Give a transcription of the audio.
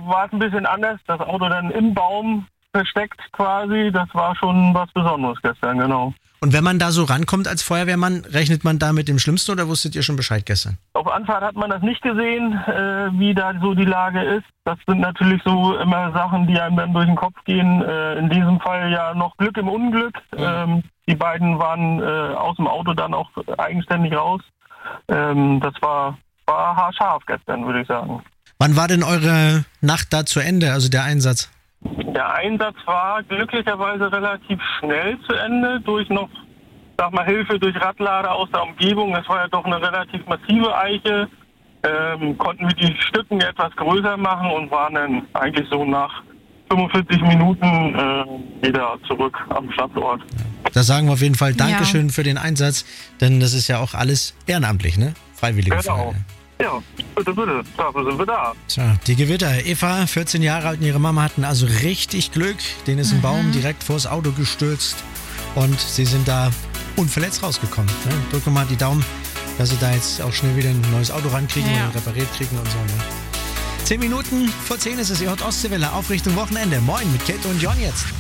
war es ein bisschen anders. Das Auto dann im Baum versteckt quasi. Das war schon was Besonderes gestern, genau. Und wenn man da so rankommt als Feuerwehrmann, rechnet man da mit dem Schlimmsten oder wusstet ihr schon Bescheid gestern? Auf Anfahrt hat man das nicht gesehen, wie da so die Lage ist. Das sind natürlich so immer Sachen, die einem dann durch den Kopf gehen. In diesem Fall ja noch Glück im Unglück. Die beiden waren aus dem Auto dann auch eigenständig raus. Das war haarscharf gestern, würde ich sagen. Wann war denn eure Nacht da zu Ende, also der Einsatz? Der Einsatz war glücklicherweise relativ schnell zu Ende durch noch, Hilfe durch Radlader aus der Umgebung. Es war ja doch eine relativ massive Eiche. Konnten wir die Stücken etwas größer machen und waren dann eigentlich so nach 45 Minuten wieder zurück am Standort. Da sagen wir auf jeden Fall Dankeschön für den Einsatz, denn das ist ja auch alles ehrenamtlich, ne? Freiwillige Feuerwehr. Ja, bitte, dafür sind wir da. Tja, die Gewitter. Eva, 14 Jahre alt und ihre Mama hatten also richtig Glück. Denen ist ein Baum direkt vors Auto gestürzt und sie sind da unverletzt rausgekommen. Ne? Drücken mal die Daumen, dass sie da jetzt auch schnell wieder ein neues Auto rankriegen und repariert kriegen und so. Ne? 10 Minuten vor 10 ist es, ihr hört Ostseewelle auf Richtung Wochenende. Moin mit Kate und John jetzt.